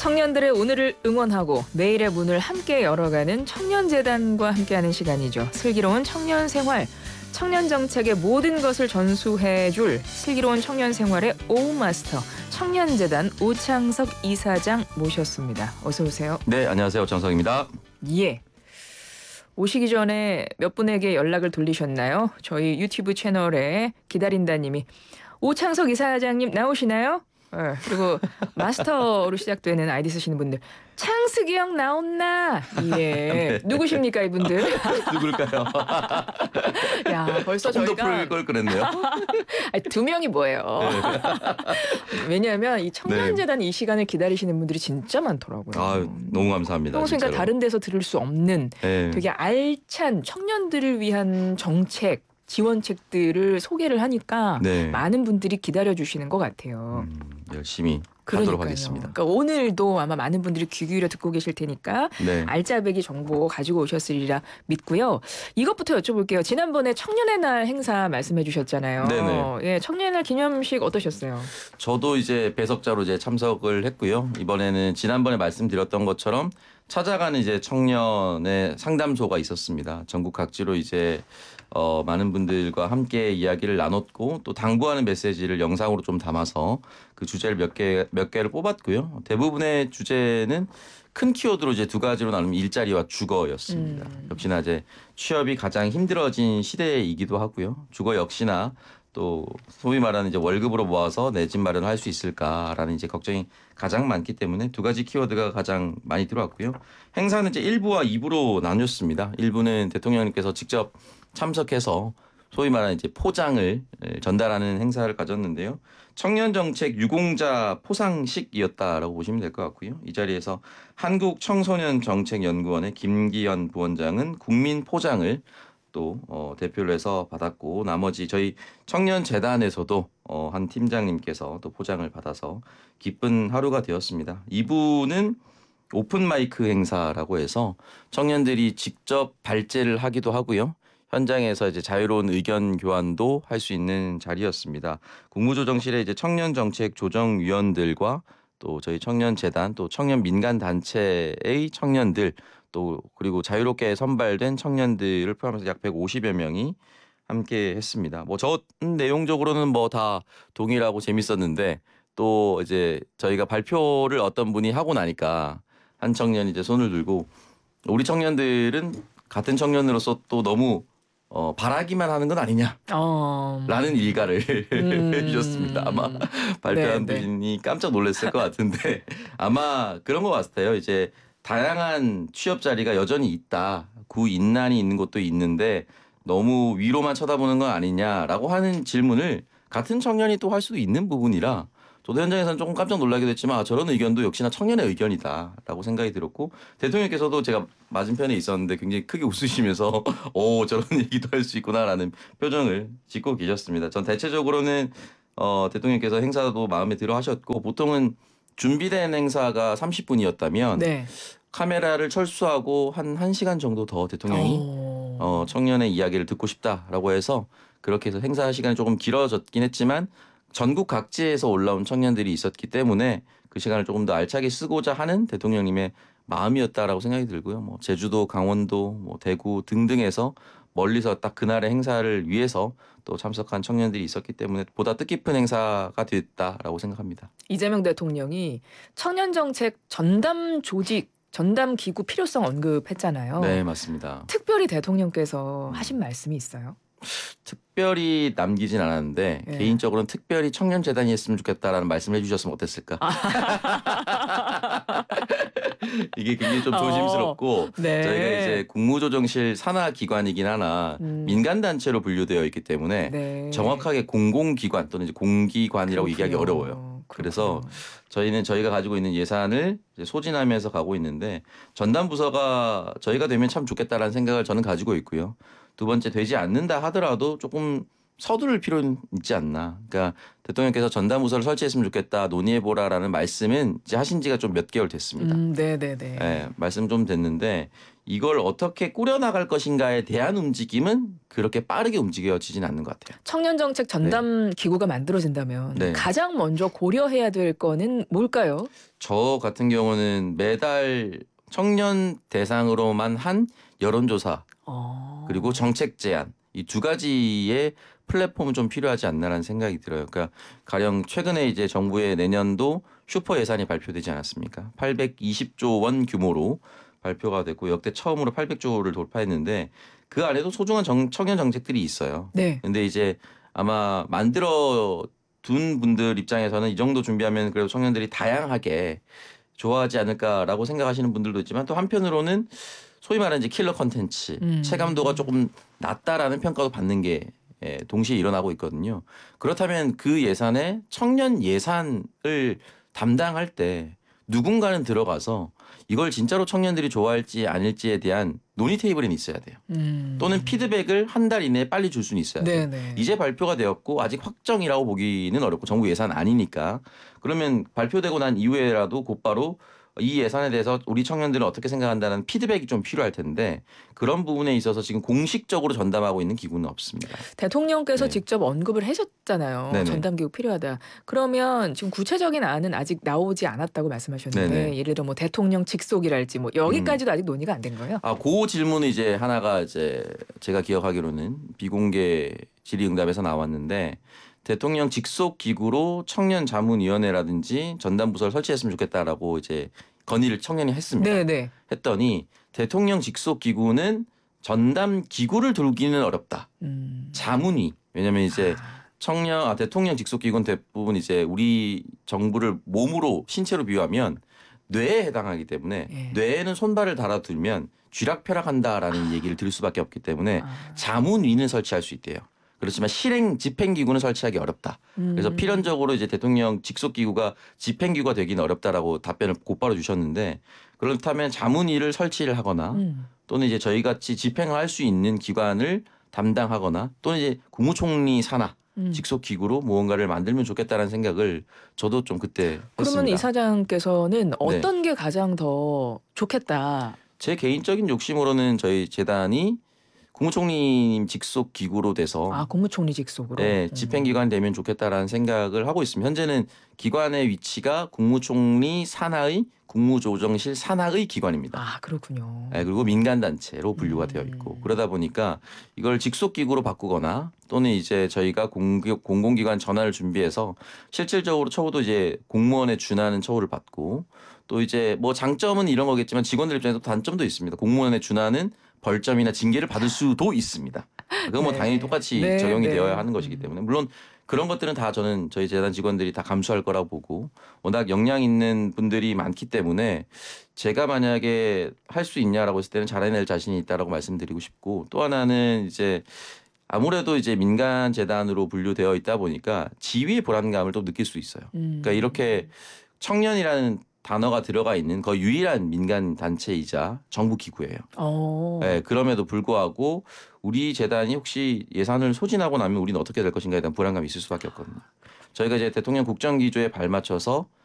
청년들의 오늘을 응원하고 내일의 문을 함께 열어가는 청년재단과 함께하는 시간이죠. 슬기로운 청년생활, 청년정책의 모든 것을 전수해줄 슬기로운 청년생활의 오마스터, 청년재단 오창석 이사장 모셨습니다. 어서 오세요. 네, 안녕하세요. 오창석입니다. 예. 오시기 전에 몇 분에게 연락을 돌리셨나요? 저희 유튜브 채널에 기다린다님이 오창석 이사장님 나오시나요? 그리고 마스터로 시작되는 아이디 쓰시는 분들 창석이 형 나온나? 예. 네. 누구십니까 이분들? 누굴까요? 야, 벌써 조금 더 저희가 풀 걸 그랬네요. 아니, 두 명이 뭐예요? 왜냐하면 이 청년재단 이 시간을 기다리시는 분들이 진짜 많더라고요. 아, 너무 감사합니다. 평소에 다른 데서 들을 수 없는 네. 되게 알찬 청년들을 위한 정책, 지원책들을 소개를 하니까 네. 많은 분들이 기다려주시는 것 같아요. 열심히 하도록 하겠습니다. 그러니까 오늘도 아마 많은 분들이 귀 기울여 듣고 계실 테니까 네. 알짜배기 정보 가지고 오셨으리라 믿고요. 이것부터 여쭤볼게요. 지난번에 청년의 날 행사 말씀해 주셨잖아요. 네네. 예, 청년의 날 기념식 어떠셨어요? 저도 이제 배석자로 이제 참석을 했고요. 이번에는 지난번에 말씀드렸던 것처럼 찾아가는 이제 청년의 상담소가 있었습니다. 전국 각지로 이제 많은 분들과 함께 이야기를 나눴고 또 당부하는 메시지를 영상으로 좀 담아서 그 주제를 몇 개를 뽑았고요. 대부분의 주제는 큰 키워드로 이제 두 가지로 나누면 일자리와 주거였습니다. 역시나 이제 취업이 가장 힘들어진 시대이기도 하고요. 주거 역시나 또 소위 말하는 이제 월급으로 모아서 내 집 마련을 할 수 있을까라는 이제 걱정이 가장 많기 때문에 두 가지 키워드가 가장 많이 들어왔고요. 행사는 이제 1부와 2부로 나뉘었습니다. 1부는 대통령님께서 직접 참석해서 소위 말하는 이제 포장을 전달하는 행사를 가졌는데요. 청년정책 유공자 포상식이었다라고 보시면 될 것 같고요. 이 자리에서 한국청소년정책연구원의 김기현 부원장은 국민 포장을 또 대표를 해서 받았고 나머지 저희 청년재단에서도 한 팀장님께서 또 포장을 받아서 기쁜 하루가 되었습니다. 2부는 오픈 마이크 행사라고 해서 청년들이 직접 발제를 하기도 하고요. 현장에서 이제 자유로운 의견 교환도 할 수 있는 자리였습니다. 국무조정실의 이제 청년정책 조정위원들과 또 저희 청년재단 또 청년 민간 단체의 청년들 또 그리고 자유롭게 선발된 청년들을 포함해서 약 150여 명이 함께 했습니다. 뭐 저 내용적으로는 뭐 다 동일하고 재밌었는데 또 이제 저희가 발표를 어떤 분이 하고 나니까 한 청년이 이제 손을 들고 우리 청년들은 같은 청년으로서 또 너무 바라기만 하는 건 아니냐라는 일가를 해주셨습니다. 아마 발표한 분이 깜짝 놀랐을 것 같은데 아마 그런 것 같아요. 이제 다양한 취업 자리가 여전히 있다. 구인난이 있는 곳도 있는데 너무 위로만 쳐다보는 건 아니냐라고 하는 질문을 같은 청년이 또 할 수도 있는 부분이라 저도 현장에서는 조금 깜짝 놀라기도 했지만 저런 의견도 역시나 청년의 의견이다라고 생각이 들었고 대통령께서도 제가 맞은편에 있었는데 굉장히 크게 웃으시면서 저런 얘기도 할 수 있구나라는 표정을 짓고 계셨습니다. 전 대체적으로는 대통령께서 행사도 마음에 들어 하셨고 보통은 준비된 행사가 30분이었다면 네. 카메라를 철수하고 한 1시간 정도 더 대통령이 청년의 이야기를 듣고 싶다라고 해서 그렇게 해서 행사 시간이 조금 길어졌긴 했지만 전국 각지에서 올라온 청년들이 있었기 때문에 그 시간을 조금 더 알차게 쓰고자 하는 대통령님의 마음이었다라고 생각이 들고요. 뭐 제주도, 강원도, 뭐 대구 등등에서 멀리서 딱 그날의 행사를 위해서 또 참석한 청년들이 있었기 때문에 보다 뜻깊은 행사가 됐다라고 생각합니다. 이재명 대통령이 청년정책 전담 조직, 전담 기구 필요성 언급했잖아요. 네, 맞습니다. 특별히 대통령께서 하신 말씀이 있어요? 특별히 남기진 않았는데 예. 개인적으로는 특별히 청년재단이 했으면 좋겠다라는 말씀을 해주셨으면 어땠을까? 이게 굉장히 좀 조심스럽고 네. 저희가 이제 국무조정실 산하 기관이긴 하나 민간 단체로 분류되어 있기 때문에 네. 정확하게 공공기관 또는 이제 공기관이라고 얘기하기 어려워요. 그래서 저희는 저희가 가지고 있는 예산을 이제 소진하면서 가고 있는데 전담 부서가 저희가 되면 참 좋겠다라는 생각을 저는 가지고 있고요. 두 번째 되지 않는다 하더라도 조금 서두를 필요는 있지 않나. 그러니까 대통령께서 전담부서를 설치했으면 좋겠다 논의해보라라는 말씀은 이제 하신 지가 좀 몇 개월 됐습니다. 네네네. 예, 말씀 좀 됐는데 이걸 어떻게 꾸려나갈 것인가에 대한 움직임은 그렇게 빠르게 움직여지진 않는 것 같아요. 청년정책 전담 기구가 만들어진다면 네. 가장 먼저 고려해야 될 거는 뭘까요? 저 같은 경우는 매달 청년 대상으로만 한 여론조사 그리고 정책 제안 이 두 가지의 플랫폼은 좀 필요하지 않나라는 생각이 들어요. 그러니까 가령 최근에 이제 정부의 내년도 슈퍼 예산이 발표되지 않았습니까? 820조 원 규모로 발표가 됐고 역대 처음으로 800조를 돌파했는데 그 안에도 소중한 청년 정책들이 있어요. 네. 근데 이제 아마 만들어 둔 분들 입장에서는 이 정도 준비하면 그래도 청년들이 다양하게 좋아하지 않을까라고 생각하시는 분들도 있지만 또 한편으로는 소위 말하는 이제 킬러 컨텐츠 체감도가 조금 낮다라는 평가도 받는 게 동시에 일어나고 있거든요. 그렇다면 그 예산에 청년 예산을 담당할 때 누군가는 들어가서 이걸 진짜로 청년들이 좋아할지 아닐지에 대한 논의 테이블은 있어야 돼요. 또는 피드백을 한 달 이내에 빨리 줄 수는 있어야 돼요. 네네. 이제 발표가 되었고 아직 확정이라고 보기는 어렵고 정부 예산 아니니까 그러면 발표되고 난 이후에라도 곧바로 이 예산에 대해서 우리 청년들은 어떻게 생각한다는 피드백이 좀 필요할 텐데 그런 부분에 있어서 지금 공식적으로 전담하고 있는 기구는 없습니다. 대통령께서 네. 직접 언급을 하셨잖아요. 네네. 전담기구 필요하다. 그러면 지금 구체적인 안은 아직 나오지 않았다고 말씀하셨는데 네네. 예를 들어 뭐 대통령 직속이랄지 뭐 여기까지도 아직 논의가 안 된 거예요? 그 질문은 이제 하나가 이제 제가 기억하기로는 비공개 질의응답에서 나왔는데 대통령 직속 기구로 청년 자문위원회라든지 전담부서를 설치했으면 좋겠다라고 이제 건의를 청년이 했습니다. 네네. 했더니 대통령 직속 기구는 전담 기구를 두기는 어렵다. 자문위. 왜냐면 이제 대통령 직속 기구는 대부분 이제 우리 정부를 몸으로 신체로 비유하면 뇌에 해당하기 때문에 예. 뇌에는 손발을 달아두면 쥐락펴락한다라는 얘기를 들을 수밖에 없기 때문에 자문위는 설치할 수 있대요. 그렇지만 실행 집행기구는 설치하기 어렵다. 그래서 필연적으로 이제 대통령 직속기구가 집행기구가 되기는 어렵다라고 답변을 곧바로 주셨는데 그렇다면 자문위를 설치를 하거나 또는 이제 저희 같이 집행을 할 수 있는 기관을 담당하거나 또는 이제 국무총리 산하 직속기구로 무언가를 만들면 좋겠다라는 생각을 저도 좀 그때 그러면 했습니다. 이사장께서는 어떤 게 가장 더 좋겠다? 제 개인적인 욕심으로는 저희 재단이 국무총리님 직속 기구로 돼서 국무총리 직속으로? 네, 집행기관 되면 좋겠다라는 생각을 하고 있습니다. 현재는 기관의 위치가 국무총리 산하의 국무조정실 산하의 기관입니다. 그렇군요. 네, 그리고 민간단체로 분류가 되어 있고 그러다 보니까 이걸 직속기구로 바꾸거나 또는 이제 저희가 공공기관 전환을 준비해서 실질적으로 처우도 이제 공무원에 준하는 처우를 받고 또 이제 뭐 장점은 이런 거겠지만 직원들 입장에서 단점도 있습니다. 공무원에 준하는 벌점이나 징계를 받을 수도 있습니다. 그건 뭐 네. 당연히 똑같이 네, 적용이 네. 되어야 하는 것이기 때문에 물론 그런 것들은 다 저는 저희 재단 직원들이 다 감수할 거라고 보고 워낙 역량 있는 분들이 많기 때문에 제가 만약에 할 수 있냐라고 했을 때는 잘해낼 자신이 있다라고 말씀드리고 싶고 또 하나는 이제 아무래도 이제 민간 재단으로 분류되어 있다 보니까 지위의 불안감을 또 느낄 수 있어요. 그러니까 이렇게 청년이라는 단어가 들어가 있는 거의 유일한 민간 단체이자 정부 기구예요. 네, 그럼에도 불구하고 우리 재단이 혹시 예산을 소진하고 나면 우리는 어떻게 될 것인가에 대한 불안감이 있을 수밖에 없거든요. 저희가 이제 대통령 국정기조에 발맞춰서